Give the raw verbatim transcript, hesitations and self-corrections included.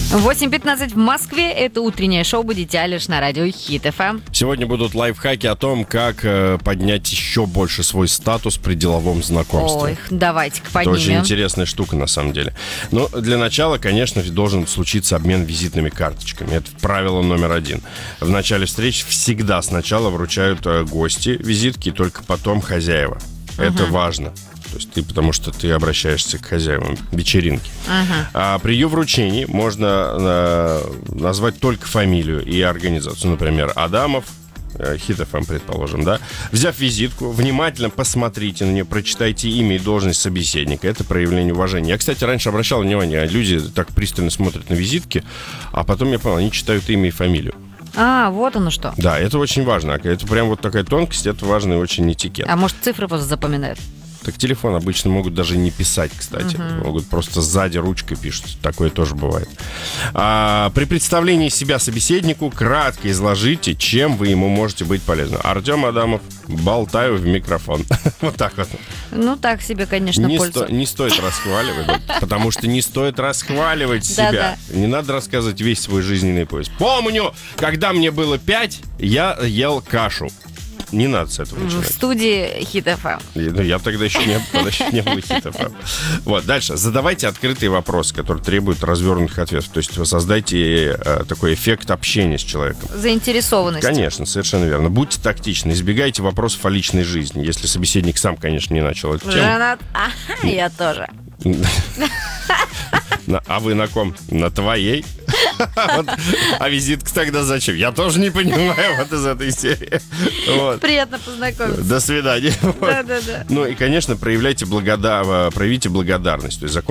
восемь пятнадцать в Москве. Это утреннее шоу «Будите Алиш» на радио Хит эф эм. Сегодня будут лайфхаки о том, как э, поднять еще больше свой статус при деловом знакомстве. Ой, давайте-ка Это поднимем. очень интересная штука, на самом деле. Но для начала, конечно, должен случиться обмен визитными карточками. Это правило номер один. В начале встреч всегда сначала вручают э, гости визитки, и только потом хозяева. Это uh-huh. важно. То есть ты, потому что ты обращаешься к хозяевам вечеринки. Uh-huh. А при ее вручении можно э, назвать только фамилию и организацию. Например, Адамов, э, Хит эф эм, предположим, да? Взяв визитку, внимательно посмотрите на нее, прочитайте имя и должность собеседника. Это проявление уважения. Я, кстати, раньше обращал внимание, люди так пристально смотрят на визитки, а потом я понял, они читают имя и фамилию. А, вот оно что. Да, это очень важно. Это прям вот такая тонкость, это важный очень этикет. А может, цифры просто запоминают? Так телефон обычно могут даже не писать, кстати. Uh-huh. Могут просто сзади ручкой пишут. Такое тоже бывает. А, при представлении себя собеседнику кратко изложите, чем вы ему можете быть полезны. Артем Адамов, болтаю в микрофон. Вот так вот. Ну, так себе, конечно, не пользу. Сто, не стоит расхваливать, потому что не стоит расхваливать себя. Не надо рассказывать весь свой жизненный путь. Помню, когда мне было пять, я ел кашу. Не надо с этого начинать. В студии Хит эф эм. Ну, я тогда еще не, тогда еще не был Хит эф эм. Вот, дальше. Задавайте открытые вопросы, которые требуют развернутых ответов. То есть вы создайте э, такой эффект общения с человеком. Заинтересованность. Конечно, совершенно верно. Будьте тактичны, избегайте вопросов о личной жизни. Если собеседник сам, конечно, не начал эту тему. Женат? Ага, я тоже. А вы на ком? На твоей? Вот. А визитка тогда зачем? Я тоже не понимаю вот из этой серии. Вот. Приятно познакомиться. До свидания. Да-да-да. Ну и, конечно, проявляйте благода... проявите благодарность. То есть